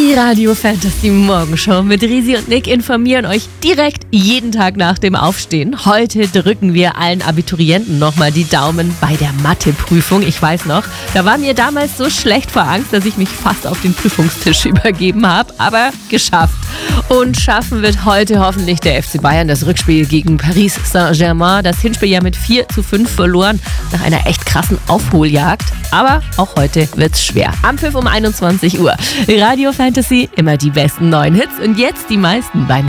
Die Radio Fantasy Morgenshow mit Risi und Nick informieren euch direkt jeden Tag nach dem Aufstehen. Heute drücken wir allen Abiturienten nochmal die Daumen bei der Matheprüfung. Ich weiß noch, da war mir damals so schlecht vor Angst, dass ich mich fast auf den Prüfungstisch übergeben habe. Aber geschafft. Und schaffen wird heute hoffentlich der FC Bayern das Rückspiel gegen Paris Saint-Germain. Das Hinspiel ja mit 4:5 verloren nach einer echt krassen Aufholjagd. Aber auch heute wird's schwer. Am Pfiff um 21 Uhr. Radio Fantasy, immer die besten neuen Hits und jetzt die meisten bei